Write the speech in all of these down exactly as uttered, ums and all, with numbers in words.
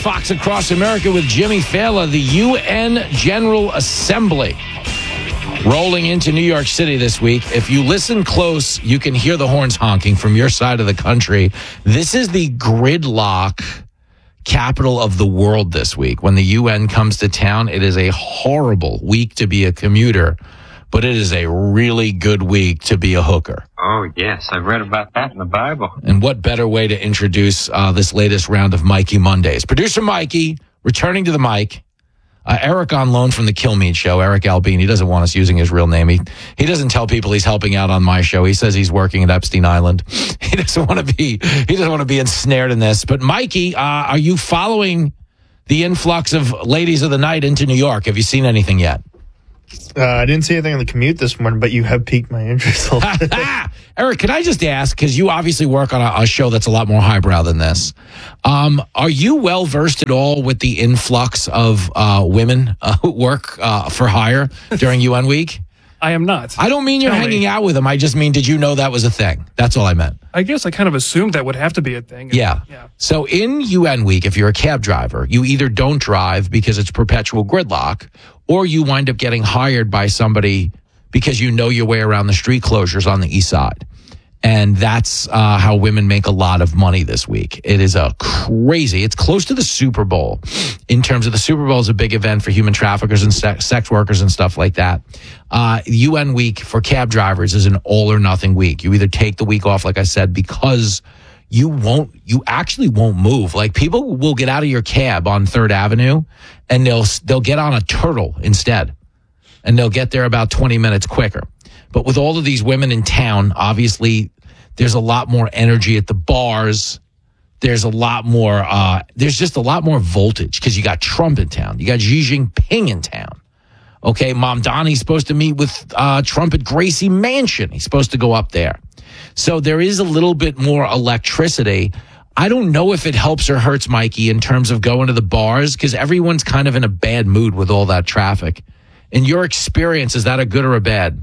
Fox Across America with Jimmy Fallon. The U N General Assembly rolling into New York City this week. If you listen close, you can hear the horns honking from your side of the country. This is the gridlock capital of the world this week. When the U N comes to town, it is a horrible week to be a commuter, but it is a really good week to be a hooker. Oh, yes. I've read about that in the Bible. And what better way to introduce uh, this latest round of Mikey Mondays? Producer Mikey, returning to the mic. Uh, Eric on loan from the Kilmeade Show, Eric Albine. He doesn't want us using his real name. He, he doesn't tell people he's helping out on my show. He says he's working at Epstein Island. He doesn't want to be, he doesn't want to be ensnared in this. But Mikey, uh, are you following the influx of ladies of the night into New York? Have you seen anything yet? Uh, I didn't see anything on the commute this morning, but you have piqued my interest a little bit. Eric, can I just ask, because you obviously work on a, a show that's a lot more highbrow than this. Um, are you well versed at all with the influx of uh, women uh, who work uh, for hire during U N week? I am not. I don't mean you're Tell hanging me. out with them. I just mean, did you know that was a thing? That's all I meant. I guess I kind of assumed that would have to be a thing. Yeah. yeah. So in U N week, if you're a cab driver, you either don't drive because it's perpetual gridlock, or you wind up getting hired by somebody because you know your way around the street closures on the east side. And that's uh, how women make a lot of money this week. It is a crazy, it's close to the Super Bowl in terms of the Super Bowl is a big event for human traffickers and se- sex workers and stuff like that. Uh, U N week for cab drivers is an all or nothing week. You either take the week off, like I said, because you won't, you actually won't move. Like people will get out of your cab on Third Avenue and they'll, they'll get on a turtle instead. And they'll get there about twenty minutes quicker. But with all of these women in town, obviously, there's a lot more energy at the bars. There's a lot more, uh, there's just a lot more voltage because you got Trump in town. You got Xi Jinping in town. Okay, Mom Donnie's supposed to meet with uh, Trump at Gracie Mansion. He's supposed to go up there. So there is a little bit more electricity. I don't know if it helps or hurts, Mikey, in terms of going to the bars because everyone's kind of in a bad mood with all that traffic. In your experience, is that a good or a bad?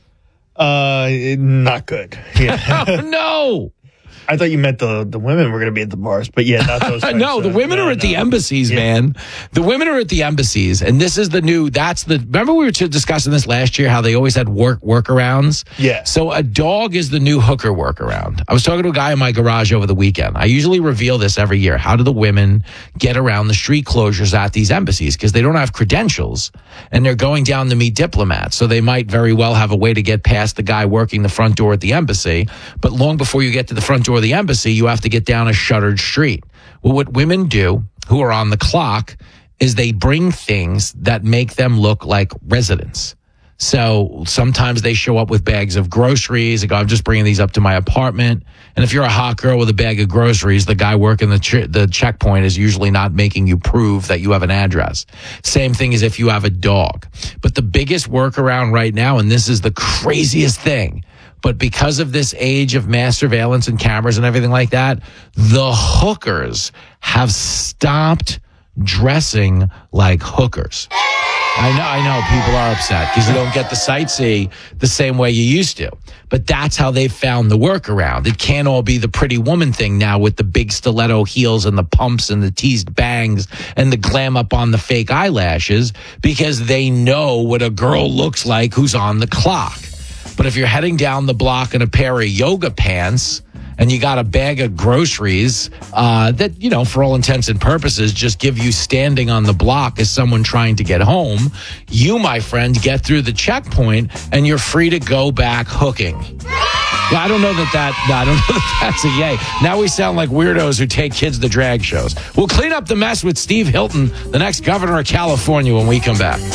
Uh, not good. Yeah. Oh, no. I thought you meant the, the women were going to be at the bars, but yeah, not those. Types, no, the uh, women no, are at no. the embassies, Yeah. man. The women are at the embassies, and this is the new. That's the. Remember we were discussing this last year, how they always had work workarounds. Yeah. So a dog is the new hooker workaround. I was talking to a guy in my garage over the weekend. I usually reveal this every year. How do the women get around the street closures at these embassies? Because they don't have credentials, and they're going down to meet diplomats. So they might very well have a way to get past the guy working the front door at the embassy. But long before you get to the front door of the embassy, you have to get down a shuttered street. Well, what women do who are on the clock is they bring things that make them look like residents. So sometimes they show up with bags of groceries. They go, I'm just bringing these up to my apartment. And if you're a hot girl with a bag of groceries, the guy working the ch- the checkpoint is usually not making you prove that you have an address. Same thing as if you have a dog. But the biggest workaround right now, and this is the craziest thing, but because of this age of mass surveillance and cameras and everything like that, the hookers have stopped dressing like hookers. I know, I know people are upset because you don't get the sightsee the same way you used to. But that's how they found the workaround. It can't all be the pretty woman thing now with the big stiletto heels and the pumps and the teased bangs and the glam up on the fake eyelashes because they know what a girl looks like who's on the clock. But if you're heading down the block in a pair of yoga pants and you got a bag of groceries uh, that, you know, for all intents and purposes, just give you standing on the block as someone trying to get home, you, my friend, get through the checkpoint and you're free to go back hooking. Well, I don't know that that, no, I don't know that that's a yay. Now we sound like weirdos who take kids to drag shows. We'll clean up the mess with Steve Hilton, the next governor of California, when we come back.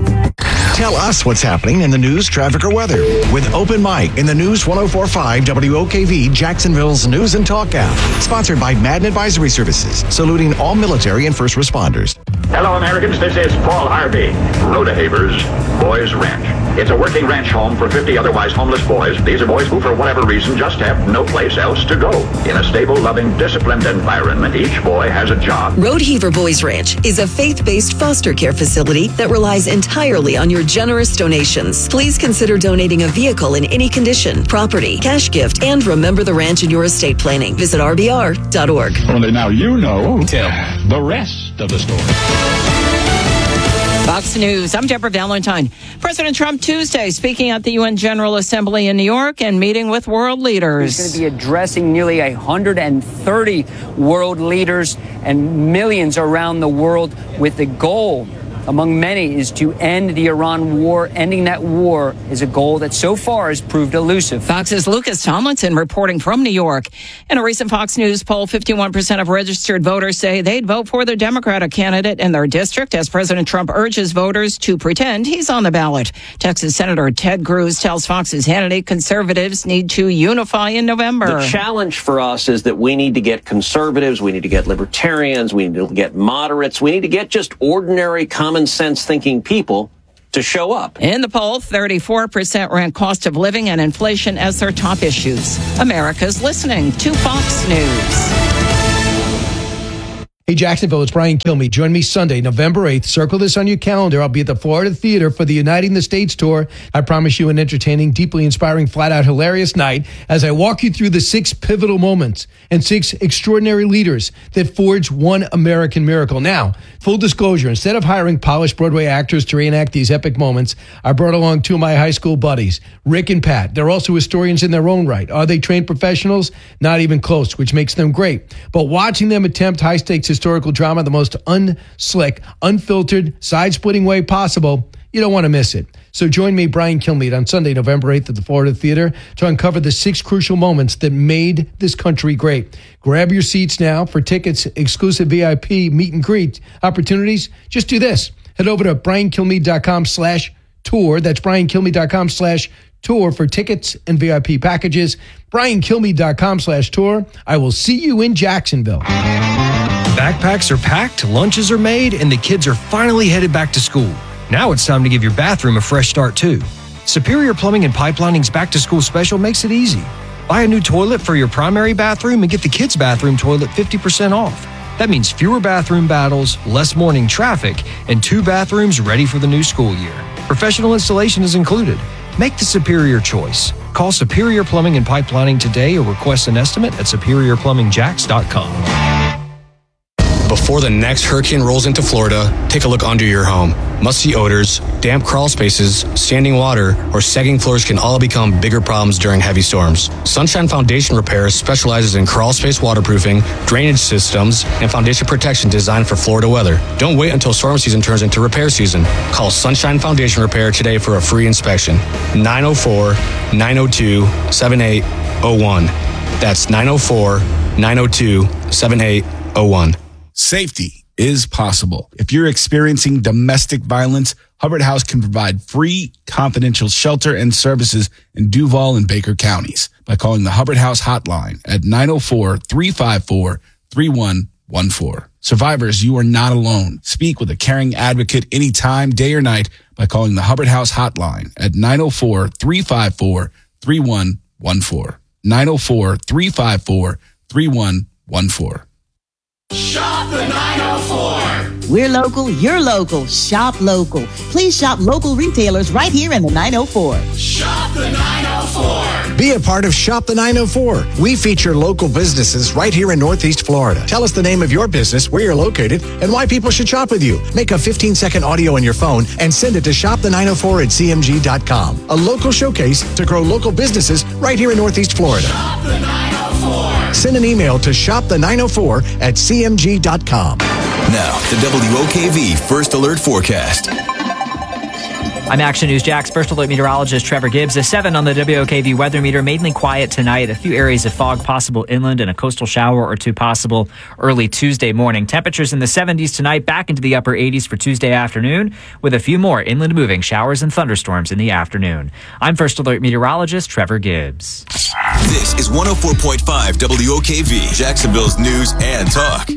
Tell us what's happening in the news, traffic, or weather with Open Mic in the News one oh four point five W O K V Jacksonville's News and Talk app. Sponsored by Madden Advisory Services, saluting all military and first responders. Hello, Americans. This is Paul Harvey, Rhoda Havers, Boys Ranch. It's a working ranch home for fifty otherwise homeless boys. These are boys who, for whatever reason, just have no place else to go. In a stable, loving, disciplined environment, each boy has a job. Roadheaver Boys Ranch is a faith-based foster care facility that relies entirely on your generous donations. Please consider donating a vehicle in any condition, property, cash gift, and remember the ranch in your estate planning. Visit r b r dot org. Only now you know the rest of the story. Fox News, I'm Deborah Valentine. President Trump Tuesday speaking at the U N General Assembly in New York and meeting with world leaders. He's going to be addressing nearly one hundred thirty world leaders and millions around the world with the goal, among many, is to end the Iran war. Ending that war is a goal that so far has proved elusive. Fox's Lucas Tomlinson reporting from New York. In a recent Fox News poll, fifty-one percent of registered voters say they'd vote for the Democratic candidate in their district as President Trump urges voters to pretend he's on the ballot. Texas Senator Ted Cruz tells Fox's Hannity conservatives need to unify in November. The challenge for us is that we need to get conservatives, we need to get libertarians, we need to get moderates, we need to get just ordinary common sense thinking people to show up. In the poll, thirty-four percent rank cost of living and inflation as their top issues. America's listening to Fox News. Hey, Jacksonville, it's Brian Kilmeade. Join me Sunday, November eighth. Circle this on your calendar. I'll be at the Florida Theater for the Uniting the States tour. I promise you an entertaining, deeply inspiring, flat-out hilarious night as I walk you through the six pivotal moments and six extraordinary leaders that forged one American miracle. Now, full disclosure, instead of hiring polished Broadway actors to reenact these epic moments, I brought along two of my high school buddies, Rick and Pat. They're also historians in their own right. Are they trained professionals? Not even close, which makes them great. But watching them attempt high-stakes historical drama the most unslick, unfiltered, side-splitting way possible, you don't want to miss it. So join me, Brian Kilmeade, on Sunday, November eighth at the Florida Theater to uncover the six crucial moments that made this country great. Grab your seats now for tickets, exclusive V I P meet and greet opportunities. Just do this. Head over to briankilmeade.com slash tour. That's briankilmeade.com slash tour for tickets and V I P packages. briankilmeade.com slash tour. I will see you in Jacksonville. Backpacks are packed, lunches are made, and the kids are finally headed back to school. Now it's time to give your bathroom a fresh start, too. Superior Plumbing and Pipelining's back-to-school special makes it easy. Buy a new toilet for your primary bathroom and get the kids' bathroom toilet fifty percent off. That means fewer bathroom battles, less morning traffic, and two bathrooms ready for the new school year. Professional installation is included. Make the superior choice. Call Superior Plumbing and Pipelining today or request an estimate at superior plumbing jacks dot com. Before the next hurricane rolls into Florida, take a look under your home. Musty odors, damp crawl spaces, standing water, or sagging floors can all become bigger problems during heavy storms. Sunshine Foundation Repair specializes in crawl space waterproofing, drainage systems, and foundation protection designed for Florida weather. Don't wait until storm season turns into repair season. Call Sunshine Foundation Repair today for a free inspection. nine oh four, nine oh two, seven eight oh one. That's nine oh four, nine oh two, seven eight oh one. Safety is possible. If you're experiencing domestic violence, Hubbard House can provide free, confidential shelter and services in Duval and Baker counties by calling the Hubbard House hotline at nine oh four, three five four, three one one four. Survivors, you are not alone. Speak with a caring advocate anytime, day or night, by calling the Hubbard House hotline at nine oh four, three five four, three one one four. nine oh four, three five four, three one one four. Shop the nine oh four. We're local, you're local. Shop local. Please shop local retailers right here in the nine oh four. Shop the nine oh four. Be a part of Shop the nine oh four. We feature local businesses right here in Northeast Florida. Tell us the name of your business, where you're located, and why people should shop with you. Make a fifteen-second audio on your phone and send it to shop the nine oh four at c m g dot com. A local showcase to grow local businesses right here in Northeast Florida. Shop the nine oh four. Send an email to shop the nine oh four at c m g dot com. Now, the W O K V First Alert Forecast. I'm Action News Jack's First Alert meteorologist Trevor Gibbs. A seven on the W O K V weather meter, mainly quiet tonight. A few areas of fog possible inland and a coastal shower or two possible early Tuesday morning. Temperatures in the seventies tonight, back into the upper eighties for Tuesday afternoon, with a few more inland moving showers and thunderstorms in the afternoon. I'm First Alert meteorologist Trevor Gibbs. This is one oh four point five W O K V, Jacksonville's news and talk.